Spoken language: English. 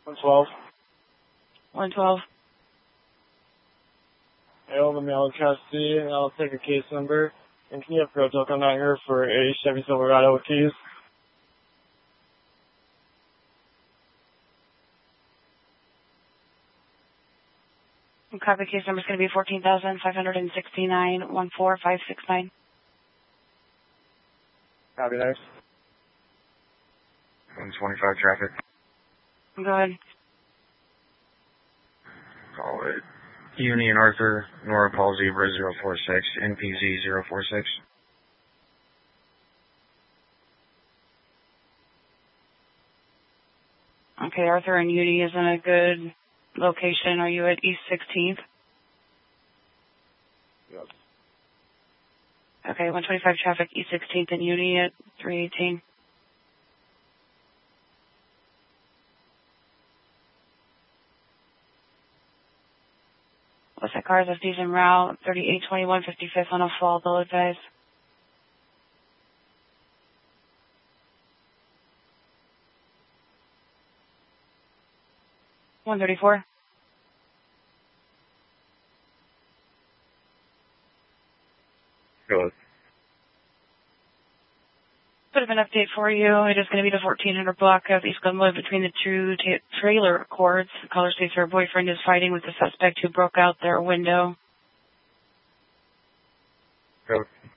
112. 112. Hail the mail trustee, and I'll take a case number. And can you have Proto come out here for a Chevy Silverado with keys? Copy, case number is going to be 14,569 14569. Copy, nice. 125 traffic. Go ahead. Call it Union Arthur, Nora Paul Zebra 046, NPZ 046. Okay, Arthur and Uni is in a good location. Are you at East 16th? Yes. Okay, 125 traffic, East 16th and Uni at 318. What's that car? That's en route 3821 55th on a fall, bill advise. $134. Good. Bit of an update for you. It is going to be the 1400 block of East Glenwood between the two trailer courts. The caller states her boyfriend is fighting with the suspect who broke out their window. Good.